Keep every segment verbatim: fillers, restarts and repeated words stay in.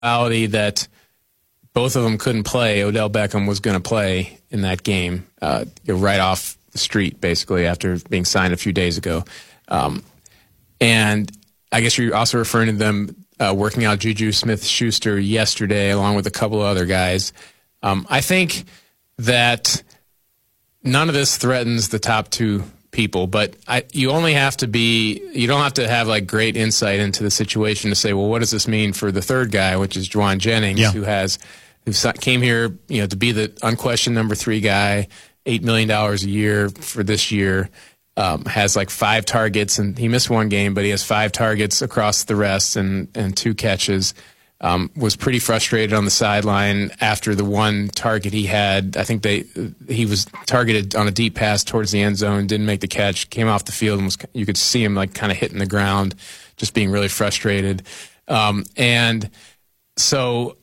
reality that both of them couldn't play. Odell Beckham was going to play in that game, uh, right off the street, basically, after being signed a few days ago. Um, and I guess you're also referring to them uh, working out Juju Smith-Schuster yesterday, along with a couple of other guys. Um, I think that none of this threatens the top two people, but I, you only have to be, you don't have to have like great insight into the situation to say, well, what does this mean for the third guy, which is Jauan Jennings, yeah. who has, who came here, you know, to be the unquestioned number three guy, eight million dollars a year for this year, um, has like five targets, and he missed one game, but he has five targets across the rest and, and two catches. Um, was pretty frustrated on the sideline after the one target he had. I think they he was targeted on a deep pass towards the end zone, didn't make the catch, came off the field, and was, you could see him like kind of hitting the ground, just being really frustrated. Um, and so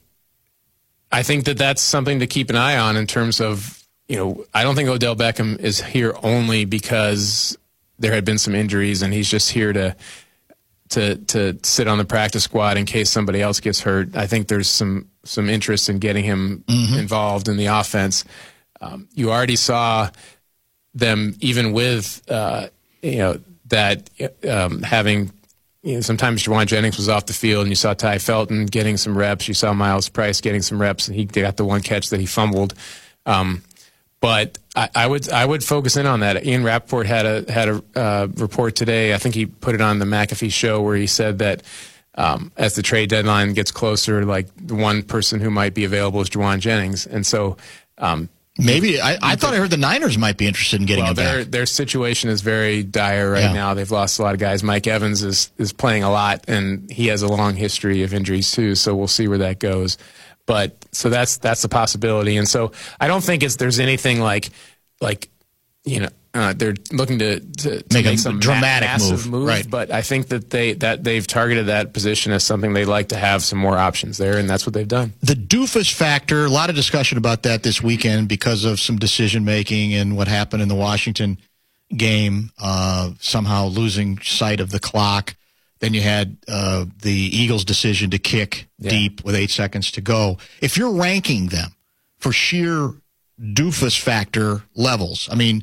I think that that's something to keep an eye on in terms of, you know, I don't think Odell Beckham is here only because there had been some injuries and he's just here to to to sit on the practice squad in case somebody else gets hurt. I think there's some some interest in getting him mm-hmm. involved in the offense. Um, you already saw them, even with uh, you know that um, having you know, sometimes Jauan Jennings was off the field, and you saw Ty Felton getting some reps. You saw Miles Price getting some reps, and he got the one catch that he fumbled. Um, But I, I would I would focus in on that. Ian Rappaport had a had a uh, report today. I think he put it on the McAfee show where he said that um, as the trade deadline gets closer, like the one person who might be available is Jauan Jennings, and so um, maybe I, I thought I heard the Niners might be interested in getting well, him their, back. Their situation is very dire right yeah. now. They've lost a lot of guys. Mike Evans is is playing a lot, and he has a long history of injuries too. So we'll see where that goes. But so that's that's a possibility, and so I don't think it's there's anything like like you know uh, they're looking to, to, to make, make a some dramatic massive move, move. Right. But I think that they that they've targeted that position as something they like to have some more options there, and that's what they've done. The doofus factor, a lot of discussion about that this weekend because of some decision making and what happened in the Washington game, uh, somehow losing sight of the clock. Then you had uh, the Eagles' decision to kick yeah. deep with eight seconds to go. If you're ranking them for sheer doofus factor levels, I mean,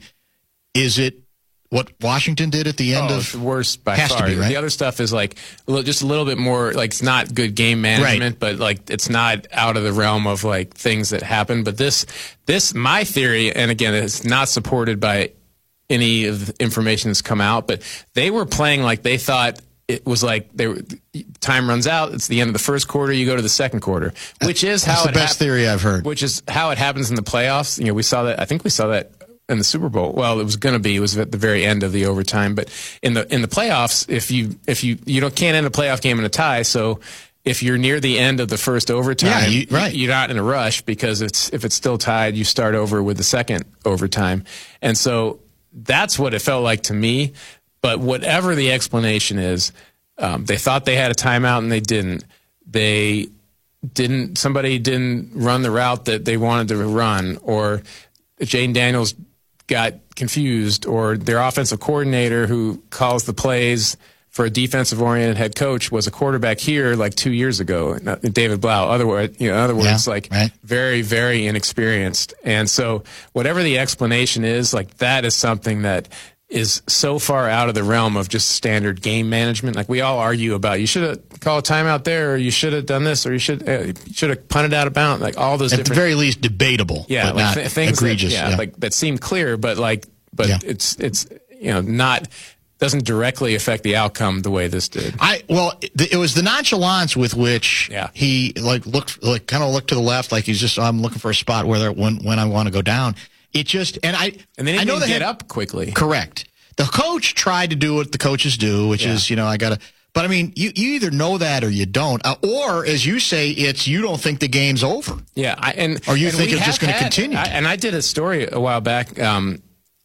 is it what Washington did at the end oh, of it's the worst by has far. To be, right? The other stuff is like a little, just a little bit more like it's not good game management, right. but like it's not out of the realm of like things that happen. But this, this my theory, and again, it's not supported by any of the information that's come out, but they were playing like they thought. It was like they were, time runs out. It's the end of the first quarter. You go to the second quarter, which is That's how the it best hap- theory I've heard. Which is how it happens in the playoffs. You know, we saw that. I think we saw that in the Super Bowl. Well, it was going to be. It was at the very end of the overtime. But in the in the playoffs, if you if you you don't can't end a playoff game in a tie. So if you're near the end of the first overtime, yeah, you, right. you're not in a rush because it's if it's still tied, you start over with the second overtime, and so that's what it felt like to me. But whatever the explanation is, um, they thought they had a timeout and they didn't. They didn't. Somebody didn't run the route that they wanted to run, or Jane Daniels got confused, or their offensive coordinator who calls the plays for a defensive-oriented head coach was a quarterback here like two years ago, David Blau. Otherwise, you know, in other words, yeah, like right. very, very inexperienced. And so, whatever the explanation is, like that is something that is so far out of the realm of just standard game management. Like we all argue about, you should have called a timeout there, or you should have done this, or you should uh, you should have punted out of bounds. Like all those at different, the very least debatable. Yeah, but like not th- things egregious. That, yeah, yeah, like that seem clear, but like, but yeah. it's it's you know not. doesn't directly affect the outcome the way this did. I well, it, it was the nonchalance with which yeah. he like looked, like kind of looked to the left, like he's just I'm looking for a spot where when when I want to go down. It just and I and then he I know didn't they get had, up quickly. Correct. The coach tried to do what the coaches do, which yeah. is you know I gotta. But I mean, you, you either know that or you don't, uh, or as you say, it's you don't think the game's over. Yeah, I, and or you and think it's just going to continue. I, and I did a story a while back. Um,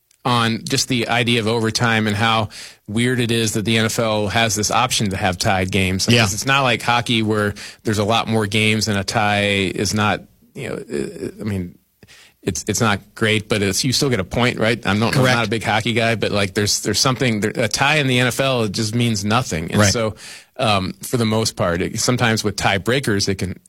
on just the idea of overtime and how weird it is that the N F L has this option to have tied games. Because yeah. it's not like hockey where there's a lot more games and a tie is not, you know, I mean, it's it's not great, but it's you still get a point, right? I'm not, I'm not a big hockey guy, but like there's there's something, a tie in the N F L, it just means nothing. And right. so um, for the most part. It, sometimes with tiebreakers, it can